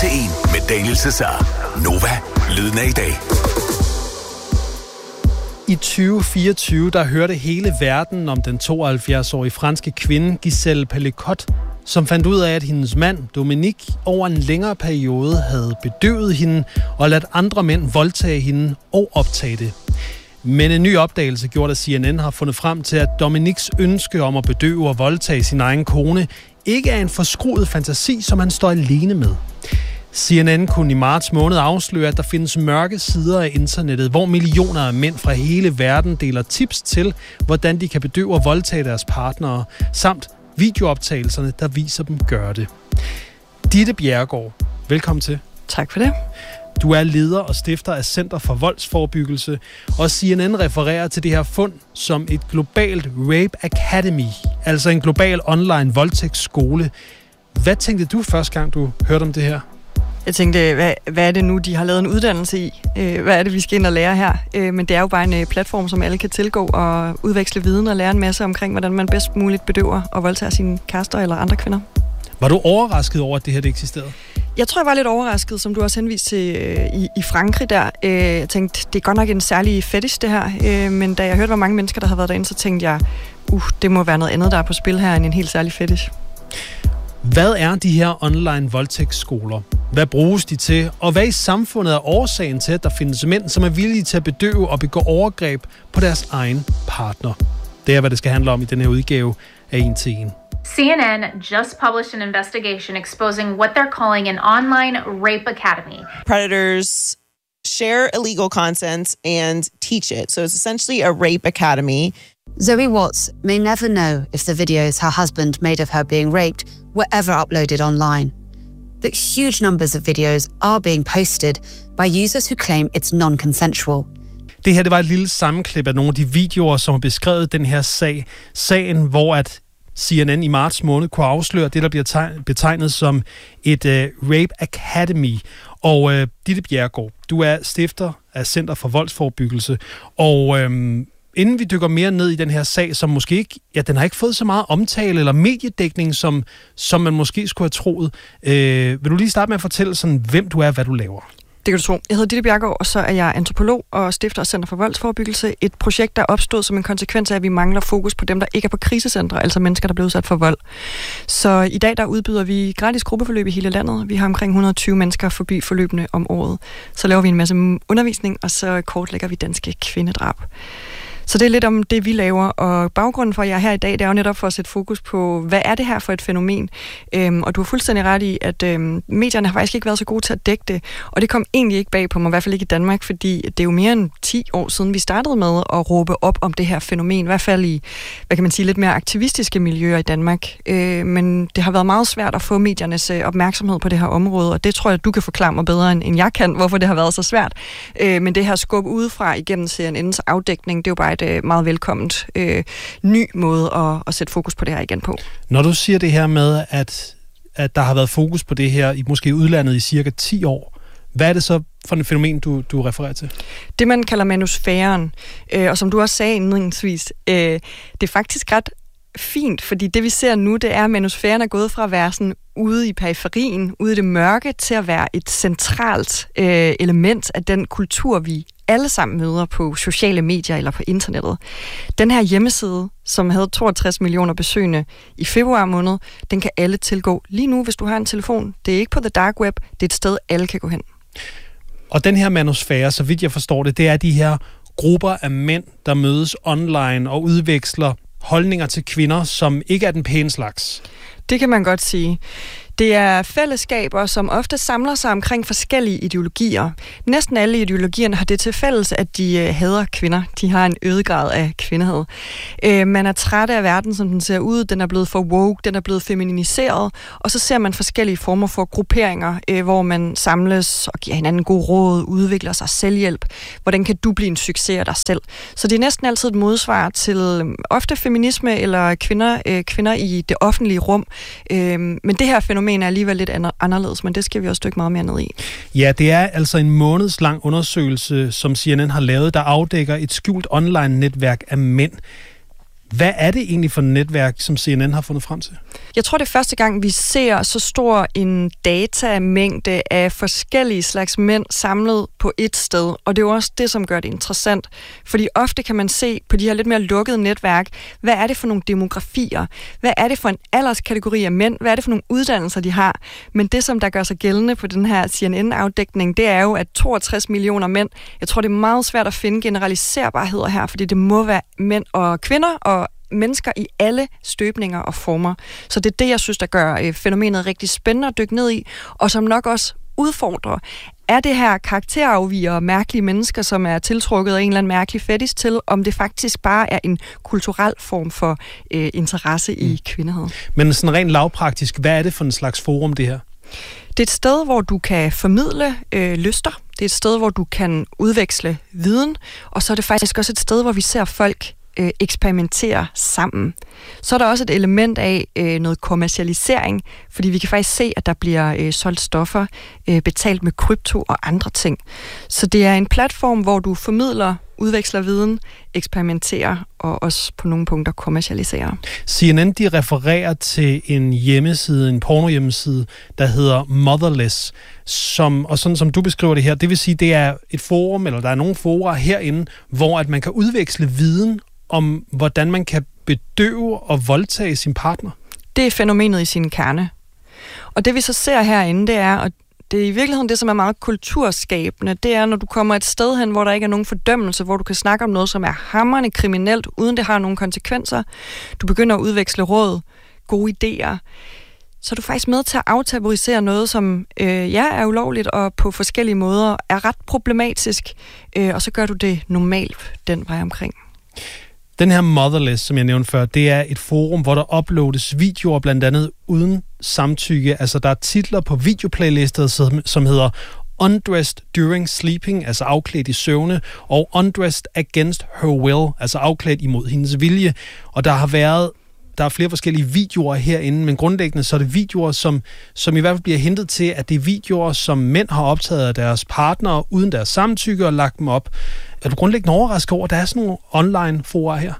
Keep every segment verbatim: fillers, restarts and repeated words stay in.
til en med Daniel Cesar. Nova, lyden af i dag. I tyve fireogtyve, der hørte hele verden om den tooghalvfjerds-årige franske kvinde Gisèle Pelicot, som fandt ud af, at hendes mand, Dominique, over en længere periode havde bedøvet hende og ladt andre mænd voldtage hende og optage det. Men en ny opdagelse gjorde, at C N N har fundet frem til, at Dominiques ønske om at bedøve og voldtage sin egen kone ikke er en forskruet fantasi, som han står alene med. C N N kunne i marts måned afsløre, at der findes mørke sider af internettet, hvor millioner af mænd fra hele verden deler tips til, hvordan de kan bedøve og voldtage deres partnere, samt videooptagelserne, der viser dem gøre det. Ditte Bjerregaard, velkommen til. Tak for det. Du er leder og stifter af Center for Voldsforebyggelse, og C N N refererer til det her fund som et globalt Rape Academy, altså en global online voldtægtsskole. Hvad tænkte du første gang, du hørte om det her? Jeg tænkte, hvad, hvad er det nu, de har lavet en uddannelse i? Øh, hvad er det, vi skal ind og lære her? Øh, men det er jo bare en øh, platform, som alle kan tilgå og udveksle viden og lære en masse omkring, hvordan man bedst muligt bedøver og voldtager sine kærester eller andre kvinder. Var du overrasket over, at det her det eksisterede? Jeg tror, jeg var lidt overrasket, som du også henviste til øh, i, i Frankrig der. Øh, jeg tænkte, det er godt nok en særlig fetish, det her. Øh, men da jeg hørte, hvor mange mennesker, der havde været derinde, så tænkte jeg, uh, det må være noget andet, der er på spil her, end en helt særlig fetish. Hvad er de her online voldtægtsskoler? Hvad bruges de til? Og hvad i samfundet er årsagen til, at der findes mænd, som er villige til at bedøve og begå overgreb på deres egen partner? Det er, hvad det skal handle om i den her udgave af En til En. C N N just published an investigation exposing what they're calling an online rape academy. Predators share illegal content and teach it. So it's essentially a rape academy. Zoe Watts may never know if the videos her husband made of her being raped were ever uploaded online. But huge numbers of videos are being posted by users who claim it's non-consensual. Det her det var et lille sammenklip af nogle af de videoer, som har beskrevet den her sag. Sagen, hvor at C N N i marts måned kunne afsløre det, der bliver betegnet som et uh, Rape Academy. Og uh, Ditte Bjerregaard, du er stifter af Center for Voldsforebyggelse. Og uh, inden vi dykker mere ned i den her sag, som måske ikke, ja, den har ikke fået så meget omtale eller mediedækning, som, som man måske skulle have troet. Uh, vil du lige starte med at fortælle, sådan, hvem du er og hvad du laver? Det kan du tro. Jeg hedder Ditte Bjerregaard, og så er jeg antropolog og stifter af Center for Voldsforebyggelse. Et projekt, der er opstået som en konsekvens af, at vi mangler fokus på dem, der ikke er på krisecentre, altså mennesker, der bliver udsat for vold. Så i dag der udbyder vi gratis gruppeforløb i hele landet. Vi har omkring et hundrede og tyve mennesker forbi forløbene om året. Så laver vi en masse undervisning, og så kortlægger vi danske kvindedrab. Så det er lidt om det, vi laver, og baggrunden for, at jeg er her i dag, det er jo netop for at sætte fokus på, hvad er det her for et fænomen? Øhm, og du har fuldstændig ret i, at øhm, medierne har faktisk ikke været så gode til at dække det, og det kom egentlig ikke bag på mig, i hvert fald ikke i Danmark, fordi det er jo mere end ti år siden, vi startede med at råbe op om det her fænomen, i hvert fald i, hvad kan man sige, lidt mere aktivistiske miljøer i Danmark. Øh, men det har været meget svært at få mediernes øh, opmærksomhed på det her område, og det tror jeg, du kan forklare mig bedre, end, end jeg kan, hvorfor det har været så svært. Øh, men det her skub udefra igennem C N N's afdækning, det er jo bare et meget velkomment øh, ny måde at, at sætte fokus på det her igen på. Når du siger det her med, at, at der har været fokus på det her, i måske udlandet i cirka ti år, hvad er det så for et fænomen, du, du refererer til? Det, man kalder manusfæren, øh, og som du også sagde indledningsvis, øh, det er faktisk ret fint, fordi det vi ser nu, det er, at manusfæren er gået fra at være sådan ude i periferien, ude i det mørke, til at være et centralt øh, element af den kultur, vi alle sammen møder på sociale medier eller på internettet. Den her hjemmeside, som havde toogtres millioner besøgende i februar måned, den kan alle tilgå lige nu, hvis du har en telefon. Det er ikke på the dark web, det er et sted, alle kan gå hen. Og den her manusfære, så vidt jeg forstår det, det er de her grupper af mænd, der mødes online og udveksler holdninger til kvinder, som ikke er den pæne slags. Det kan man godt sige. Det er fællesskaber, som ofte samler sig omkring forskellige ideologier. Næsten alle ideologierne har det til fælles, at de øh, hader kvinder. De har en øget grad af kvindehad. Øh, man er træt af verden, som den ser ud. Den er blevet for woke, den er blevet feminiseret. Og så ser man forskellige former for grupperinger, øh, hvor man samles og giver hinanden god råd, udvikler sig selvhjælp. Hvordan kan du blive en succes af dig selv? Så det er næsten altid et modsvar til øh, ofte feminisme eller kvinder, øh, kvinder i det offentlige rum. Øh, men det her fænomen er alligevel lidt anderledes, men det skal vi også dykke meget mere ned i. Ja, det er altså en månedslang undersøgelse, som C N N har lavet, der afdækker et skjult online-netværk af mænd. Hvad er det egentlig for et netværk, som C N N har fundet frem til? Jeg tror, det er første gang, vi ser så stor en datamængde af forskellige slags mænd samlet på et sted. Og det er jo også det, som gør det interessant. Fordi ofte kan man se på de her lidt mere lukkede netværk, hvad er det for nogle demografier? Hvad er det for en alderskategori af mænd? Hvad er det for nogle uddannelser, de har? Men det, som der gør sig gældende på den her C N N-afdækning, det er jo, at toogtres millioner mænd, jeg tror, det er meget svært at finde generaliserbarheder her, fordi det må være mænd og kvinder og mennesker i alle støbninger og former. Så det er det, jeg synes, der gør øh, fænomenet rigtig spændende at dykke ned i, og som nok også udfordrer. Er det her karakterafvigere og mærkelige mennesker, som er tiltrukket af en eller anden mærkelig fetish til, om det faktisk bare er en kulturel form for øh, interesse i mm. kvindehed? Men sådan rent lavpraktisk, hvad er det for en slags forum, det her? Det er et sted, hvor du kan formidle øh, lyster. Det er et sted, hvor du kan udveksle viden. Og så er det faktisk også et sted, hvor vi ser folk øh, eksperimentere sammen. Så er der også et element af øh, noget kommercialisering, fordi vi kan faktisk se, at der bliver øh, solgt stoffer, øh, betalt med krypto og andre ting. Så det er en platform, hvor du formidler, udveksler viden, eksperimenterer og også på nogle punkter kommercialiserer. C N N, de refererer til en hjemmeside, en porno-hjemmeside, der hedder Motherless, som, og sådan som du beskriver det her, det vil sige, det er et forum, eller der er nogle fora herinde, hvor at man kan udveksle viden om, hvordan man kan bedøve og voldtage sin partner. Det er fænomenet i sin kerne. Og det vi så ser herinde, det er, og det er i virkeligheden det, som er meget kulturskabende, det er, når du kommer et sted hen, hvor der ikke er nogen fordømmelse, hvor du kan snakke om noget, som er hamrende kriminelt, uden det har nogen konsekvenser. Du begynder at udveksle råd, gode idéer. Så er du faktisk med til at aftabuisere noget, som øh, ja, er ulovligt og på forskellige måder er ret problematisk, øh, og så gør du det normalt den vej omkring. Den her Motherless, som jeg nævnte før, det er et forum, hvor der uploades videoer, blandt andet uden samtykke. Altså, der er titler på videoplaylister, som, som hedder Undressed During Sleeping, altså afklædt i søvne, og Undressed Against Her Will, altså afklædt imod hendes vilje. Og der har været Der er flere forskellige videoer herinde, men grundlæggende så er det videoer, som, som i hvert fald bliver hentet til, at det er videoer, som mænd har optaget af deres partnere uden deres samtykke og lagt dem op. Er du grundlæggende overrasket over, at der er sådan nogle online-fora her?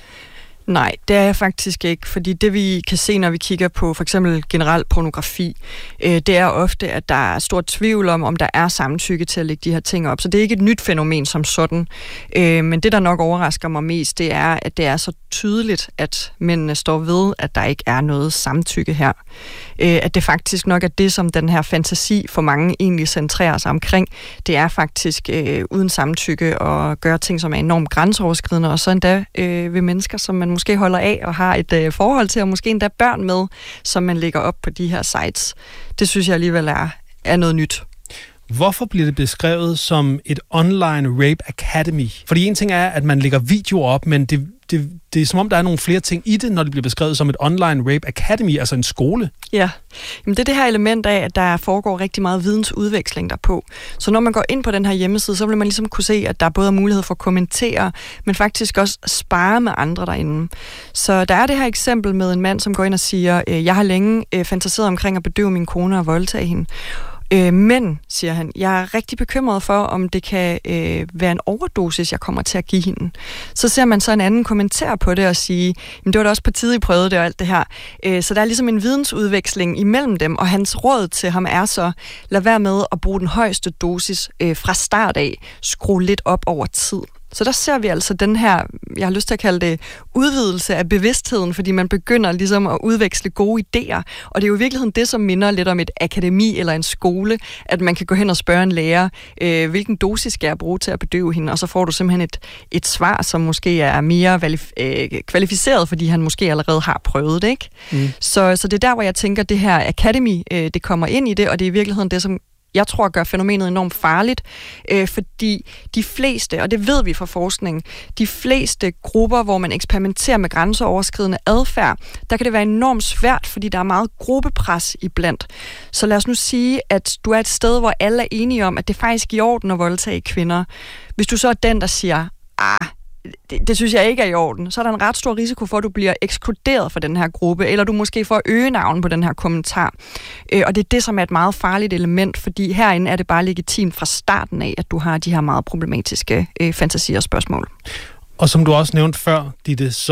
Nej, det er jeg faktisk ikke, fordi det vi kan se, når vi kigger på for eksempel generel pornografi, øh, det er ofte, at der er stor tvivl om, om der er samtykke til at lægge de her ting op. Så det er ikke et nyt fænomen som sådan. Øh, men det, der nok overrasker mig mest, det er, at det er så tydeligt, at mændene står ved, at der ikke er noget samtykke her. Øh, at det faktisk nok er det, som den her fantasi for mange egentlig centrerer sig omkring. Det er faktisk øh, uden samtykke og gøre ting, som er enormt grænseoverskridende, og så endda øh, ved mennesker, som man måske holder af og har et øh, forhold til, og måske endda børn med, som man lægger op på de her sites. Det synes jeg alligevel er, er noget nyt. Hvorfor bliver det beskrevet som et online rape academy? Fordi en ting er, at man lægger videoer op, men det, det, det er som om, der er nogle flere ting i det, når det bliver beskrevet som et online rape academy, altså en skole. Ja, jamen det er det her element af, at der foregår rigtig meget vidensudveksling derpå. Så når man går ind på den her hjemmeside, så vil man ligesom kunne se, at der både er mulighed for at kommentere, men faktisk også spare med andre derinde. Så der er det her eksempel med en mand, som går ind og siger, jeg har længe fantaseret omkring at bedøve min kone og voldtage hende. Øh, men, siger han, jeg er rigtig bekymret for, om det kan øh, være en overdosis, jeg kommer til at give hende. Så ser man så en anden kommentar på det og sige, men det var da også på tide, I prøvede det og alt det her. Øh, så der er ligesom en vidensudveksling imellem dem, og hans råd til ham er så, lad være med at bruge den højeste dosis øh, fra start af, skru lidt op over tid. Så der ser vi altså den her, jeg har lyst til at kalde det, udvidelse af bevidstheden, fordi man begynder ligesom at udveksle gode idéer. Og det er jo i virkeligheden det, som minder lidt om et akademi eller en skole, at man kan gå hen og spørge en lærer, øh, hvilken dosis skal jeg bruge til at bedøve hende, og så får du simpelthen et, et svar, som måske er mere valif- øh, kvalificeret, fordi han måske allerede har prøvet det, ikke? Mm. Så, så det er der, hvor jeg tænker, at det her akademi, øh, det kommer ind i det, og det er i virkeligheden det, som jeg tror gør fænomenet enormt farligt, øh, fordi de fleste, og det ved vi fra forskning, de fleste grupper, hvor man eksperimenterer med grænseoverskridende adfærd, der kan det være enormt svært, fordi der er meget gruppepres iblandt. Så lad os nu sige, at du er et sted, hvor alle er enige om, at det er faktisk i orden at voldtage kvinder. Hvis du så er den, der siger, ah, Det, det synes jeg ikke er i orden, så er der en ret stor risiko for, at du bliver ekskluderet fra den her gruppe, eller du måske får øgenavn på den her kommentar. Øh, og det er det, som er et meget farligt element, fordi herinde er det bare legitimt fra starten af, at du har de her meget problematiske øh, fantasier og spørgsmål. Og som du også nævnte før, Ditte, så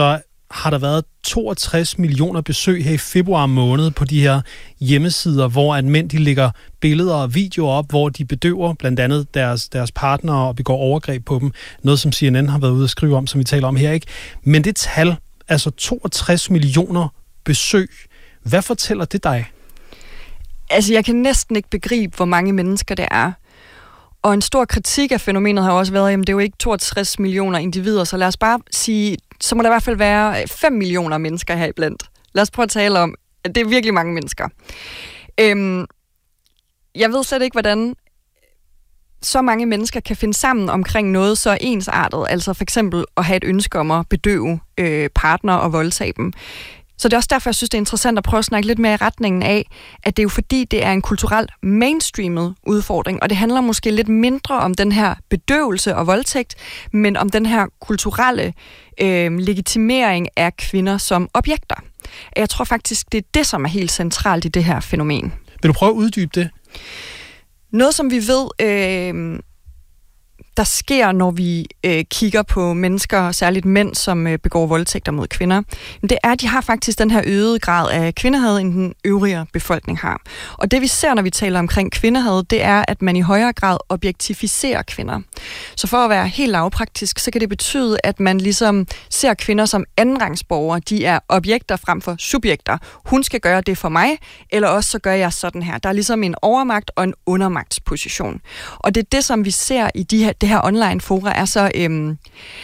har der været toogtres millioner besøg her i februar måned på de her hjemmesider, hvor at mænd de lægger billeder og videoer op, hvor de bedøver blandt andet deres, deres partnere og begår overgreb på dem. Noget, som C N N har været ude at skrive om, som vi taler om her, ikke? Men det tal, altså toogtres millioner besøg, hvad fortæller det dig? Altså, jeg kan næsten ikke begribe, hvor mange mennesker det er. Og en stor kritik af fænomenet har også været, at det er jo ikke toogtres millioner individer, så lad os bare sige, så må der i hvert fald være fem millioner mennesker her iblandt. Lad os prøve at tale om, at det er virkelig mange mennesker. Øhm, jeg ved slet ikke, hvordan så mange mennesker kan finde sammen omkring noget så ensartet, altså for eksempel at have et ønske om at bedøve øh, partner og voldtage dem. Så det er også derfor, jeg synes, det er interessant at prøve at snakke lidt mere i retningen af, at det er jo fordi, det er en kulturel mainstreamet udfordring, og det handler måske lidt mindre om den her bedøvelse og voldtægt, men om den her kulturelle øh, legitimering af kvinder som objekter. Jeg tror faktisk, det er det, som er helt centralt i det her fænomen. Vil du prøve at uddybe det? Noget, som vi ved, øh, der sker, når vi øh, kigger på mennesker, særligt mænd, som øh, begår voldtægter mod kvinder, det er, at de har faktisk den her øgede grad af kvindehad, end den øvrige befolkning har. Og det vi ser, når vi taler omkring kvindehad, det er, at man i højere grad objektificerer kvinder. Så for at være helt lavpraktisk, så kan det betyde, at man ligesom ser kvinder som andenrangsborgere. De er objekter frem for subjekter. Hun skal gøre det for mig, eller også så gør jeg sådan her. Der er ligesom en overmagt og en undermagtsposition. Og det er det, som vi ser i de her det her online-fora er så øhm,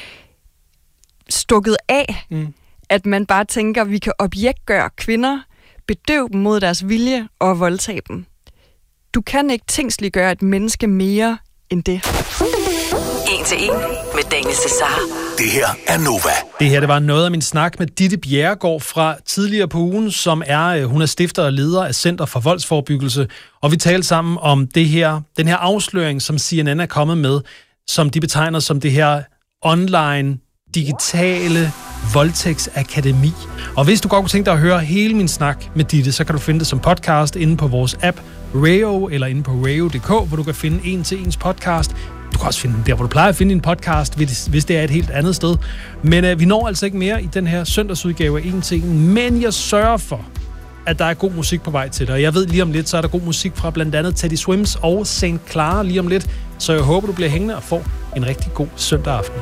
stukket af, mm. at man bare tænker, at vi kan objektgøre kvinder, bedøve dem mod deres vilje og voldtage dem. Du kan ikke tingsliggøre et menneske mere end det. En til en med Daniel Cesar. Det her er Nova. Det her, det var noget af min snak med Ditte Bjerregaard fra tidligere på ugen, som er, hun er stifter og leder af Center for Voldsforebyggelse, og vi talte sammen om det her, den her afsløring, som C N N er kommet med, som de betegner som det her online, digitale voldtægtsakademi. Og hvis du godt kunne tænke dig at høre hele min snak med Ditte, så kan du finde det som podcast inde på vores app Rayo, eller inde på rayo punktum d k, hvor du kan finde en til ens podcast. Du kan også finde den der, hvor du plejer at finde din podcast, hvis det er et helt andet sted. Men øh, vi når altså ikke mere i den her søndagsudgave af en til en, men jeg sørger for, at der er god musik på vej til dig. Og jeg ved lige om lidt, så er der god musik fra blandt andet Teddy Swims og Saint Clara lige om lidt. Så jeg håber, du bliver hængende og får en rigtig god søndag aften.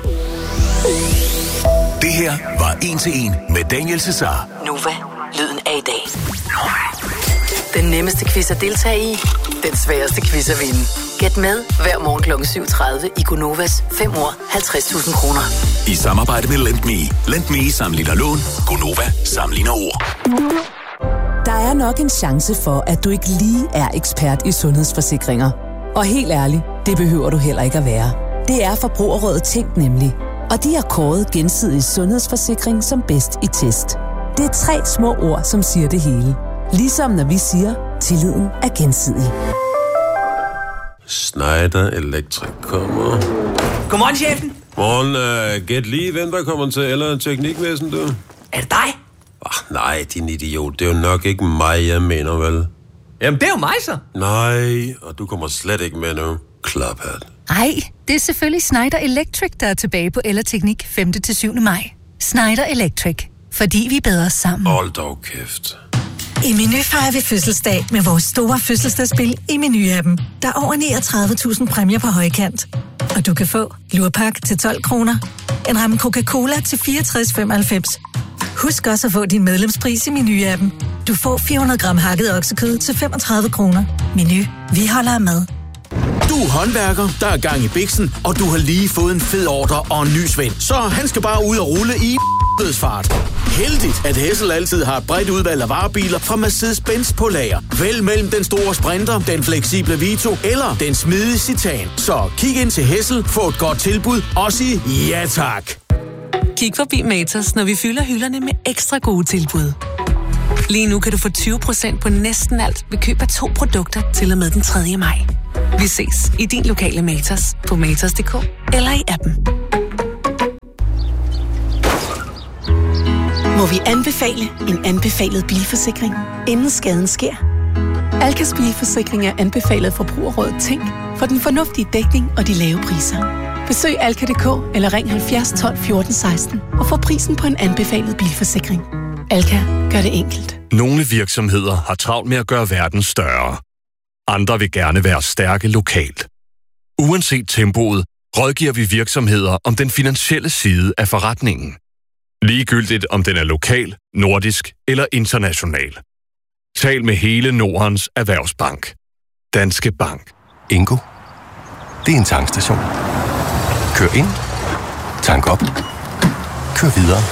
Det her var en til en med Daniel Cesar. Nova, lyden af i dag. Den nemmeste quiz at deltage i, den sværeste quiz at vinde. Gæt med hver morgen klokken syv tredive i Gonovas fem år halvtreds tusind kroner. I samarbejde med LendMe. LendMe sammenligner lån. Gonova sammenligner ord. Der er nok en chance for, at du ikke lige er ekspert i sundhedsforsikringer. Og helt ærligt, det behøver du heller ikke at være. Det er Forbrugerrådet Tænk nemlig. Og de har kåret Gensidig Sundhedsforsikring som bedst i test. Det er tre små ord, som siger det hele. Ligesom når vi siger, tilliden er gensidig. Schneider Electric kommer. Godmorgen, chefen. Morgen, uh, gæt lige, hvem der kommer til, eller teknikvæsen, du? Er det dig? Oh, nej, din idiot. Det er jo nok ikke mig, jeg mener, vel? Jamen, det er jo mig, så. Nej, og du kommer slet ikke med nu. Klaphat. Ej, det er selvfølgelig Schneider Electric, der er tilbage på Ellerteknik femte til syvende maj. Schneider Electric. Fordi vi er bedre sammen. Hold dog kæft. I Meny fejrer vi fødselsdag med vores store fødselsdagsspil i Meny-appen. Der er over niogtredive tusind præmier på højkant. Og du kan få lurpak til tolv kroner, en ramme Coca-Cola til fireogtres femoghalvfems. Husk også at få din medlemspris i Meny-appen. Du får fire hundrede gram hakket oksekød til femogtredive kroner. Meny. Vi holder af mad. Du er håndværker, der er gang i biksen, og du har lige fået en fed ordre og en ny svend. Så han skal bare ud og rulle i dødsfart. Heldigt, at Hessel altid har et bredt udvalg af varebiler fra Mercedes-Benz på lager. Vælg mellem den store Sprinter, den fleksible Vito eller den smidige Citan. Så kig ind til Hessel, få et godt tilbud og sig ja tak. Kig forbi Matas, når vi fylder hylderne med ekstra gode tilbud. Lige nu kan du få tyve procent på næsten alt ved køb af to produkter til og med den tredje maj. Vi ses i din lokale Matas på matas punktum d k eller i appen. Må vi anbefale en anbefalet bilforsikring, inden skaden sker? Alkas bilforsikring er anbefalet Forbrugerrådet Tænk for den fornuftige dækning og de lave priser. Besøg Alka punktum d k eller ring halvfjerds tolv fjorten seksten og få prisen på en anbefalet bilforsikring. Alka, gør det enkelt. Nogle virksomheder har travlt med at gøre verden større. Andre vil gerne være stærke lokalt. Uanset tempoet, rådgiver vi virksomheder om den finansielle side af forretningen. Ligegyldigt om den er lokal, nordisk eller international. Tal med hele Nordens Erhvervsbank. Danske Bank. Ingo. Det er en tankstation. Kør ind. Tank op. Kør videre.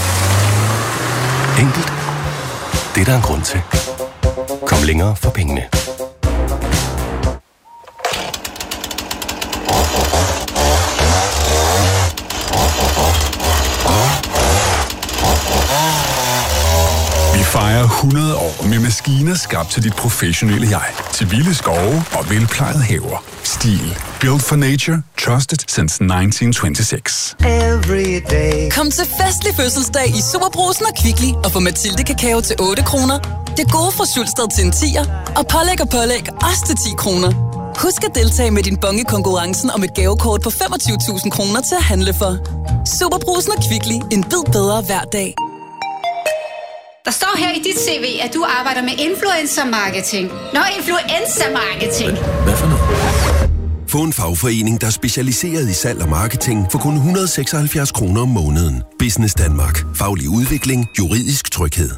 Enkelt. Det er der en grund til. Kom længere for pengene. Vi fejrer hundrede år med maskiner skabt til dit professionelle jeg. Til vilde skove og velplejede haver. Stil. Built for nature. Trusted since nitten twenty-six. Kom til festlig fødselsdag i Superbrugsen og Kvickly og få Mathilde Kakao til otte kroner. Det gode fra Sulsted til en tier. Og pålæg og pålæg også til ti kroner. Husk at deltage med din bonge konkurrencen om et gavekort på femogtyve tusind kroner til at handle for. Superbrugsen og Kvickly. En bid bedre hver dag. Der står her i dit C V, at du arbejder med influencer-marketing. Nå, influencer-marketing. Hvad for noget? Få en fagforening, der er specialiseret i salg og marketing for kun et hundrede og seksoghalvfjerds kroner om måneden. Business Danmark. Faglig udvikling. Juridisk tryghed.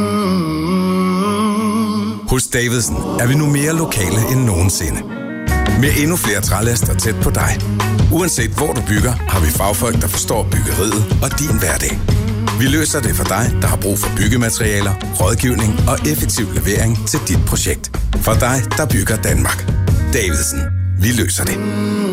Hos Davidsen er vi nu mere lokale end nogensinde. Med endnu flere trælaster tæt på dig. Uanset hvor du bygger, har vi fagfolk, der forstår byggeriet og din hverdag. Vi løser det for dig, der har brug for byggematerialer, rådgivning og effektiv levering til dit projekt. For dig, der bygger Danmark. Davidsen. Vi løser det.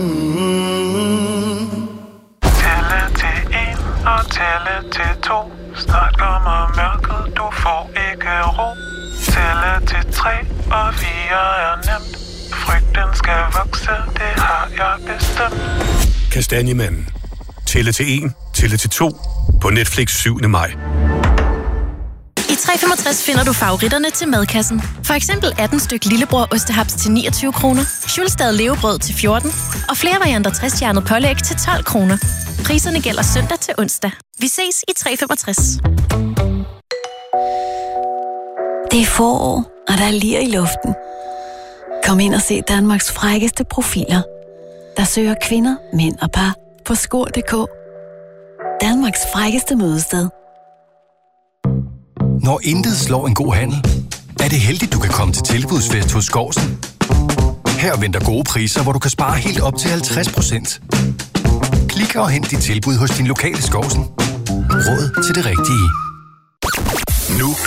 Tælle til en og tælle til to. Snart kommer mørket, du får ikke ro. Tælle til tre og fire er nemt. Frygten skal vokse, det har jeg bestemt. Kastanjemanden. Tælle til en, tælle til to. På Netflix syvende maj. I tre komma femogtres finder du favoritterne til madkassen. For eksempel atten styk lillebror ostehaps til niogtyve kroner, Schulstad levebrød til fjorten og flere varianter tres-stjernet pålæg til tolv kroner. Priserne gælder søndag til onsdag. Vi ses i tre komma femogtres. Det er forår, og der er lir i luften. Kom ind og se Danmarks frækkeste profiler, der søger kvinder, mænd og par på skor punktum d k. Danmarks frækkeste mødested. Når intet slår en god handel, er det heldigt, du kan komme til tilbudsfest hos Skårsen. Her venter gode priser, hvor du kan spare helt op til halvtreds procent. Klik og hent dit tilbud hos din lokale Skårsen. Råd til det rigtige. Nu